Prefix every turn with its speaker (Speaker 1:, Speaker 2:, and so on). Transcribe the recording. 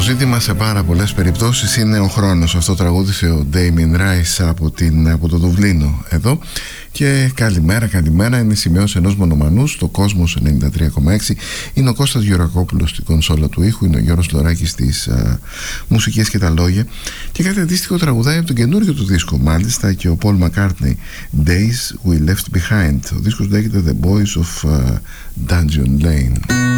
Speaker 1: ζήτημα σε πάρα πολλές περιπτώσεις είναι ο χρόνος. Αυτό τραγούδισε ο Damien Rice από το Δουβλίνο εδώ. Και καλημέρα, είναι σημειώσεις ενός μονομανού στο Κόσμος 93,6. Είναι ο Κώστας Γεωργακόπουλος στην κονσόλα του ήχου, είναι ο Γιώργος Λοράκης στις μουσικές και τα λόγια. Και κάτι αντίστοιχο τραγουδάει από τον καινούριο του δίσκο μάλιστα και ο Paul McCartney, Days We Left Behind. Ο δίσκος λέγεται The Boys of Dungeon Lane.